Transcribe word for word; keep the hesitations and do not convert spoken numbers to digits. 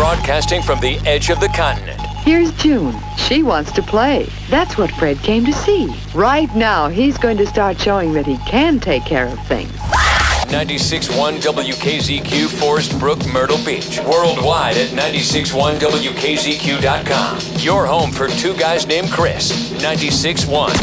broadcasting from the edge of the continent. Here's June. She wants to play. That's what Fred came to see. Right now, he's going to start showing that he can take care of things. ninety-six point one W K Z Q, Forest Brook, Myrtle Beach. Worldwide at ninety-six point one W K Z Q dot com. Your home for two guys named Chris. ninety-six point one.